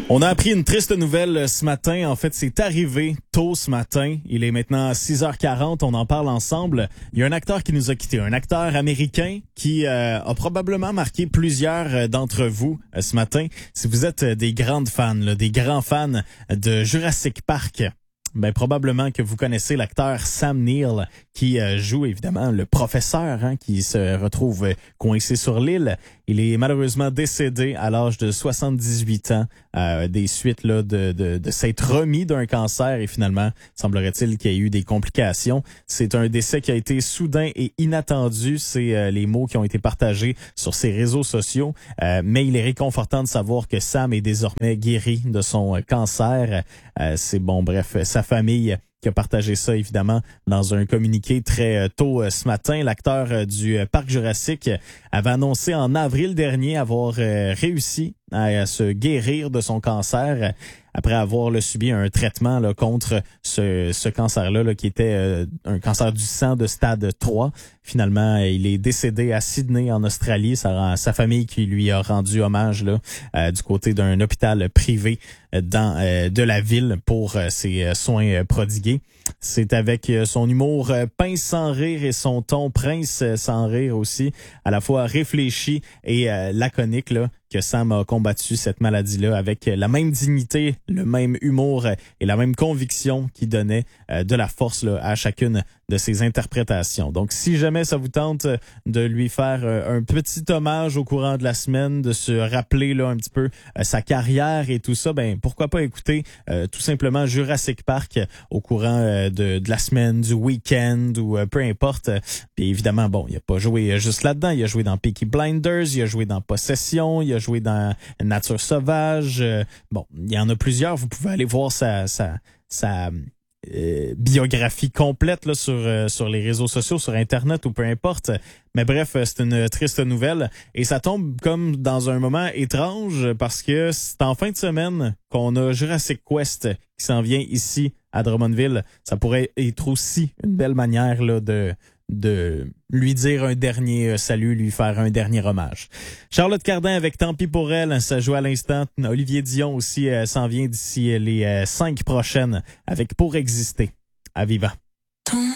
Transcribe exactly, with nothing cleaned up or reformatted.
On a appris une triste nouvelle ce matin. En fait, c'est arrivé tôt ce matin. Il est maintenant six heures quarante. On en parle ensemble. Il y a un acteur qui nous a quittés. Un acteur américain qui euh, a probablement marqué plusieurs d'entre vous euh, ce matin. Si vous êtes des grandes fans, là, des grands fans de Jurassic Park, ben probablement que vous connaissez l'acteur Sam Neill qui euh, joue évidemment le professeur hein, qui se retrouve euh, coincé sur l'île. Il est malheureusement décédé à l'âge de soixante-dix-huit ans euh, des suites là, de, de, de s'être remis d'un cancer et finalement, semblerait-il qu'il y ait eu des complications. C'est un décès qui a été soudain et inattendu. C'est euh, les mots qui ont été partagés sur ses réseaux sociaux. Euh, mais il est réconfortant de savoir que Sam est désormais guéri de son euh, cancer. Euh, c'est bon, bref, sa famille qui a partagé ça, évidemment, dans un communiqué très tôt ce matin. L'acteur du Parc Jurassique avait annoncé en avril dernier avoir réussi à se guérir de son cancer après avoir là, subi un traitement là, contre ce, ce cancer-là là, qui était euh, un cancer du sang de stade trois. Finalement, il est décédé à Sydney, en Australie. Ça rend sa famille qui lui a rendu hommage là, euh, du côté d'un hôpital privé dans euh, de la ville pour euh, ses soins prodigués. C'est avec son humour pince sans rire et son ton prince sans rire aussi, à la fois réfléchi et euh, laconique là, que Sam a combattu cette maladie-là avec la même dignité, le même humour et la même conviction qui donnait euh, de la force là, à chacune de ses interprétations. Donc, si jamais ça vous tente de lui faire euh, un petit hommage au courant de la semaine, de se rappeler là un petit peu euh, sa carrière et tout ça, ben pourquoi pas écouter euh, tout simplement Jurassic Park au courant euh, de, de la semaine, du week-end ou euh, peu importe. Puis évidemment, bon, il a pas joué juste là-dedans. Il a joué dans Peaky Blinders, il a joué dans Possession, il a joué dans Nature sauvage. Euh, bon, il y en a plusieurs. Vous pouvez aller voir sa sa sa euh, biographie complète là sur euh, sur les réseaux sociaux, sur Internet ou peu importe. Mais bref, c'est une triste nouvelle et ça tombe comme dans un moment étrange parce que c'est en fin de semaine qu'on a Jurassic Quest qui s'en vient ici à Drummondville. Ça pourrait être aussi une belle manière là de de lui dire un dernier salut, lui faire un dernier hommage. Charlotte Cardin avec Tant pis pour elle, ça joue à l'instant. Olivier Dion aussi euh, s'en vient d'ici les euh, cinq prochaines avec Pour exister. À Viva.